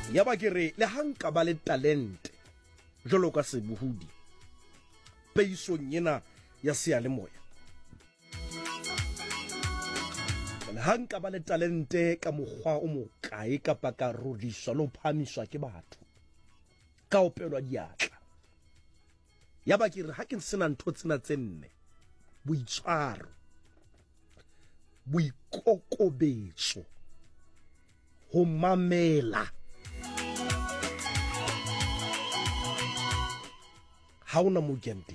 ya ba ke re le hanka ba le talente jolo ka sebohudi peisong yena ya seyalemoya le hanka ba le talente ka mokgwa o mokae kapa ka rodiswa le ho phamiswa ke batho ka opelwa diatla ya ba ke re ha ke sena ntho tsena tse nne boitshwaro boikokobetso ho mamela ha una mogianti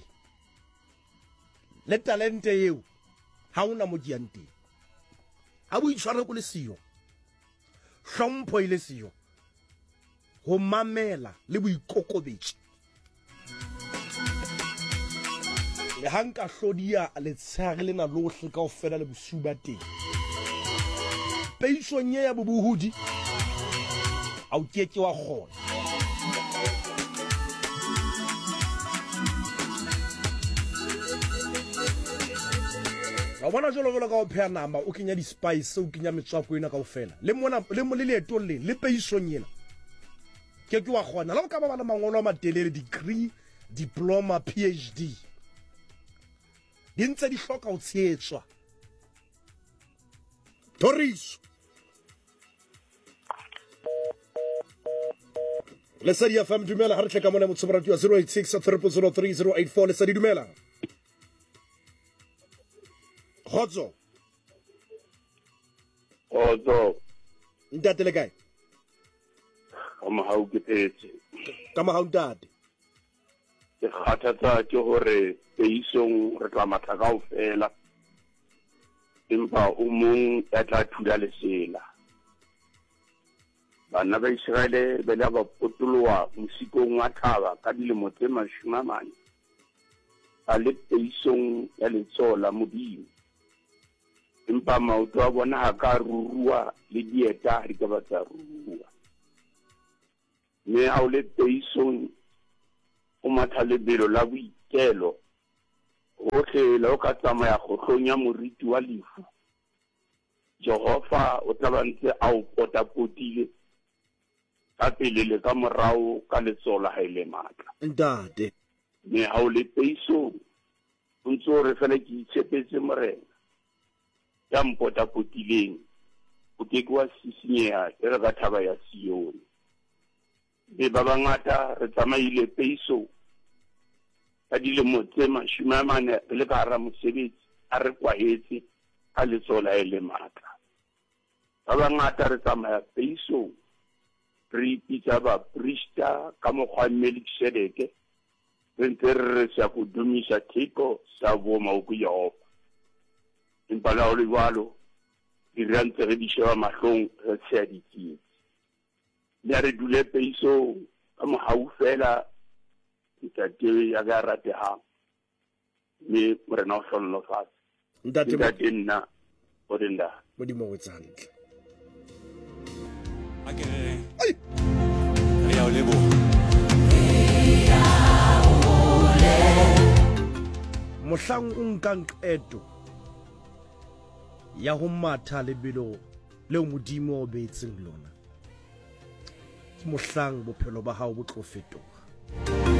le talente eo ha una mogianti a boitshwaro ko le siyo hlompho ile siyo ho mamela le boikokobetso le hanka hlodia le tshare lena lohle ka ofela le bosuba teng peisong ya bobohudi a o keke wa kgona a bona jolo ka o pheha nama o kenya di spice o kenya metswako ena ka ofela le mona le leeto le peisong yena keke wa kgona la o ka ba le mangolo a matelele degree diploma PhD di ntse di hloka ho tshetswa Toriso Lesedi FM dumela ha re tleka mona motho radio 086 3003084 lesedi dumela Khotso Ntate le kae Hau ke tetse ka mahau ntate ke kgathatsa ke hore peisong re tla matla kaofela empa o mong ya tla thula lesela bana ba Israele ba le ba potoloha musikong wa thaba ka dilemo tse 40 a le peisong ya letsola modimo empa maoto a bona ha ka rurua le dieta ha di ka batla rurua me a o le peisong o matha lebelo la boikelo ohle la o ka tsamaya kgohlong ya moriti wa lefu Jehova o tlabantse a o potapotile ka pele le ka morao ka letsola ha ile matla ntate me ha o le peisong o ntso re fela ke itshepetse morena ya mpotapotileng o ke kwa sisinyeha re ka thaba ya Sione be ba bangata re tsamaile peisong ka dilemo tse 40 le ka hara mosebetsi a re kwahetse ka letsola ile matla ba bangata re tsamaya peisong re ipitsa ba priesta ka mokgwa Melkisedeke re ntse re sa go dumisa theko sa boma o ku Jehova empa la o le jwalo di rantse re di sheba mahlong re tsaya ditsietsi le re dule peisong ka mohau fela ntate ya ga rate ha me morena o hlollo fatshe ntate nna o denda modimo o tsantle akere re ya o lebo mohlang o nkang qeto ya ho matha lebelo le modimo o beetseng lona ke mohlang bophelo ba hao bo tlo fetoha